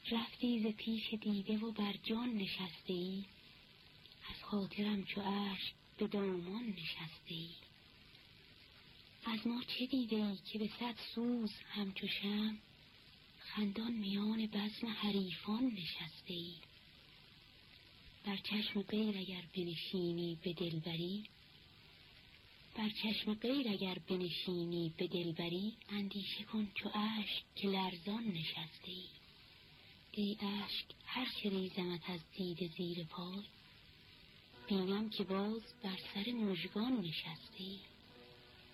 رفتی ز پیش دیده و بر جان نشسته ای، از خاطرم چو اشک به دامان نشسته ای. از ما چه دیده ای که به صد سوز همچو شمع، خندان میان بزم حریفان نشسته ای. بر چشم غیر اگر بنشینی به دلبری، بر چشم غیر اگر بنشینی به دلبری، اندیشه کن چو اشک که لرزان نشسته ای. ای اشک هر چه ریزمت از دیده زیر پای، بینم که باز بر سر مژگان نشسته ای.